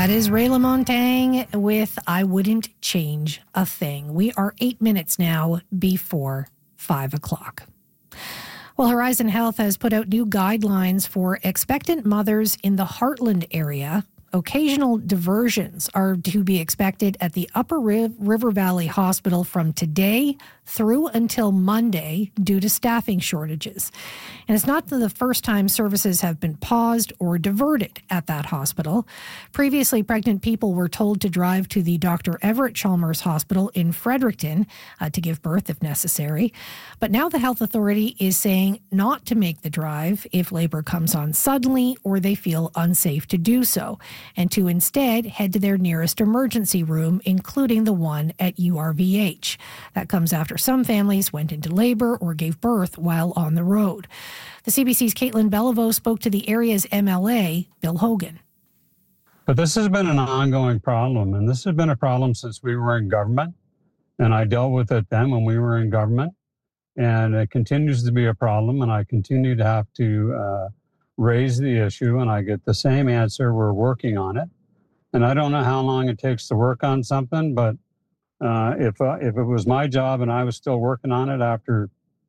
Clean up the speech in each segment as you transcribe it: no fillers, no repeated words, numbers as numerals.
That is Ray LaMontagne with I Wouldn't Change a Thing. We are 8 minutes now before 5 o'clock. Well, Horizon Health has put out new guidelines for expectant mothers in the Heartland area. Occasional diversions are to be expected at the Upper River Valley Hospital from today through until Monday due to staffing shortages. And it's not the first time services have been paused or diverted at that hospital. Previously, pregnant people were told to drive to the Dr. Everett Chalmers Hospital in Fredericton to give birth if necessary. But now the health authority is saying not to make the drive if labor comes on suddenly or they feel unsafe to do so, and to instead head to their nearest emergency room, including the one at URVH. That comes after some families went into labor or gave birth while on the road. The CBC's Caitlin Beliveau spoke to the area's MLA, Bill Hogan. But this has been an ongoing problem, and this has been a problem since we were in government, and I dealt with it then when we were in government, and it continues to be a problem, and I continue to have to raise the issue, and I get the same answer, we're working on it. And I don't know how long it takes to work on something, but if it was my job and I was still working on it after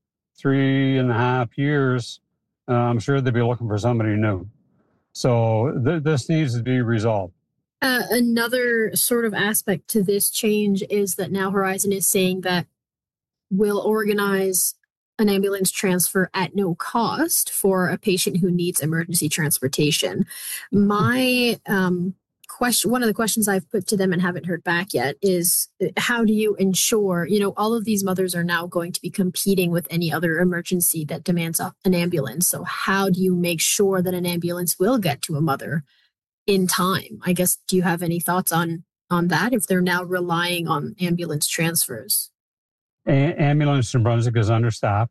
3.5 years, I'm sure they'd be looking for somebody new. So this needs to be resolved. Another sort of aspect to this change is that now Horizon is saying that we'll organize an ambulance transfer at no cost for a patient who needs emergency transportation. My one of the questions I've put to them and haven't heard back yet is how do you ensure, all of these mothers are now going to be competing with any other emergency that demands an ambulance. So how do you make sure that an ambulance will get to a mother in time? I guess, do you have any thoughts on that if they're now relying on ambulance transfers? Ambulance in Brunswick is understaffed.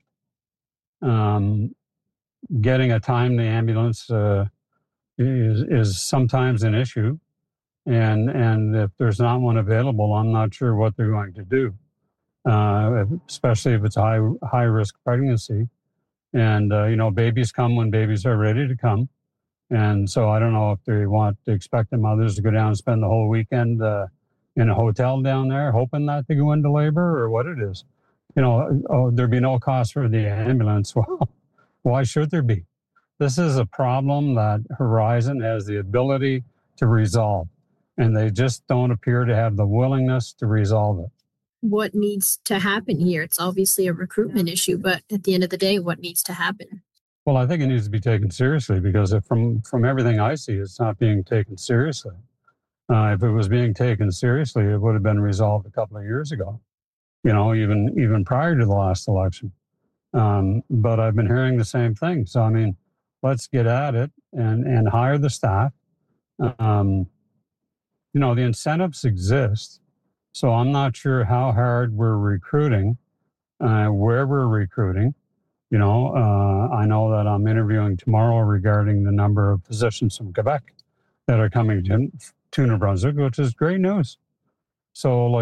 Getting a timely ambulance is sometimes an issue. And if there's not one available, I'm not sure what they're going to do, especially if it's a high-risk pregnancy. And, babies come when babies are ready to come. And so I don't know if they want the expectant mothers to go down and spend the whole weekend in a hotel down there, hoping that they go into labor, or what it is. There'd be no cost for the ambulance. Well, why should there be? This is a problem that Horizon has the ability to resolve, and they just don't appear to have the willingness to resolve it. What needs to happen here? It's obviously a recruitment issue, but at the end of the day, what needs to happen? Well, I think it needs to be taken seriously because from everything I see, it's not being taken seriously. If it was being taken seriously, it would have been resolved a couple of years ago, even prior to the last election. But I've been hearing the same thing. So, let's get at it and hire the staff. The incentives exist. So I'm not sure how hard we're recruiting, where we're recruiting. I know that I'm interviewing tomorrow regarding the number of physicians from Quebec that are coming to New Brunswick, which is great news. So,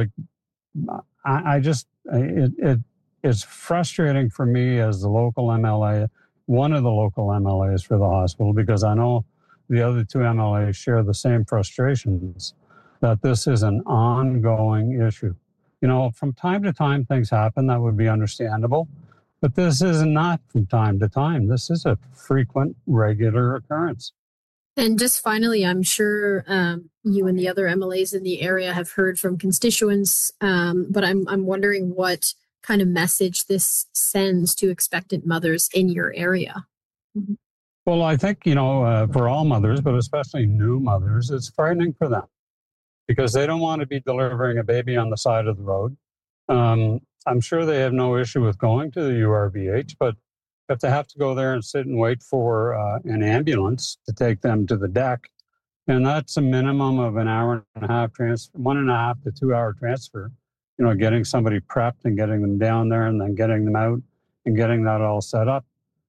it's frustrating for me as the local MLA, one of the local MLAs for the hospital, because I know the other two MLAs share the same frustrations, that this is an ongoing issue. From time to time, things happen that would be understandable, but this is not from time to time. This is a frequent, regular occurrence. And just finally, I'm sure you and the other MLAs in the area have heard from constituents, but I'm wondering what kind of message this sends to expectant mothers in your area. Mm-hmm. Well, I think, for all mothers, but especially new mothers, it's frightening for them because they don't want to be delivering a baby on the side of the road. I'm sure they have no issue with going to the URVH, but if they have to go there and sit and wait for an ambulance to take them to the deck, and that's a minimum of an hour and a half transfer, 1.5 to 2 hour transfer, getting somebody prepped and getting them down there and then getting them out and getting that all set up.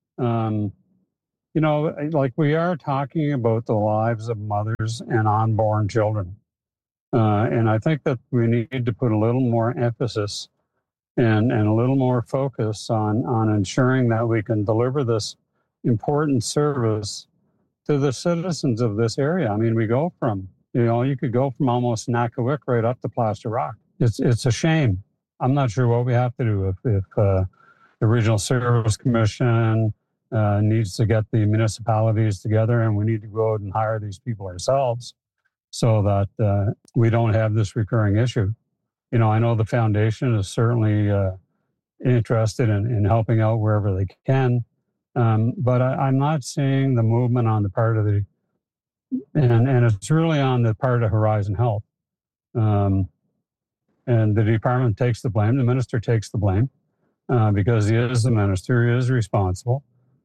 We are talking about the lives of mothers and unborn children. And I think that we need to put a little more emphasis and a little more focus on ensuring that we can deliver this important service to the citizens of this area. We go from You could go from almost Nakawick right up to Plaster Rock. It's a shame. I'm not sure what we have to do if the Regional Service Commission needs to get the municipalities together, and we need to go out and hire these people ourselves so that we don't have this recurring issue. I know the foundation is certainly interested in helping out wherever they can, but I'm not seeing the movement on the part of and it's really on the part of Horizon Health. And the department takes the blame. The minister takes the blame because he is the minister. He is responsible.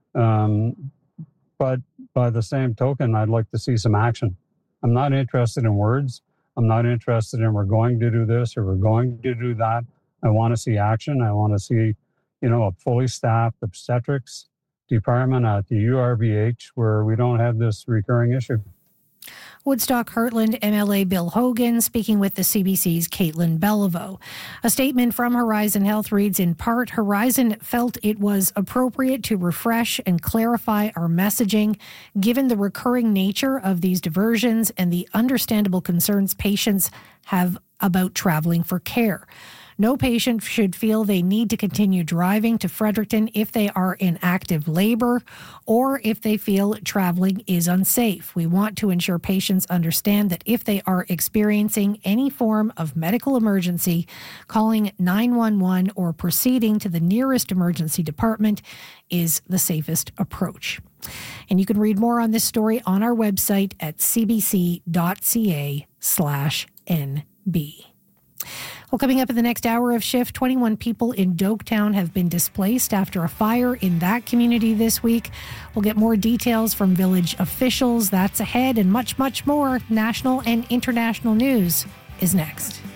But by the same token, I'd like to see some action. I'm not interested in words. I'm not interested in we're going to do this or we're going to do that. I want to see action. I want to see, a fully staffed obstetrics department at the URBH where we don't have this recurring issue. Woodstock Heartland MLA Bill Hogan speaking with the CBC's Caitlin Beliveau. A statement from Horizon Health reads, in part, Horizon felt it was appropriate to refresh and clarify our messaging, given the recurring nature of these diversions and the understandable concerns patients have about traveling for care. No patient should feel they need to continue driving to Fredericton if they are in active labor or if they feel traveling is unsafe. We want to ensure patients understand that if they are experiencing any form of medical emergency, calling 911 or proceeding to the nearest emergency department is the safest approach. And you can read more on this story on our website at cbc.ca/NB. Well, coming up in the next hour of Shift, 21 people in Doketown have been displaced after a fire in that community this week. We'll get more details from village officials. That's ahead, and much, much more. National and international news is next.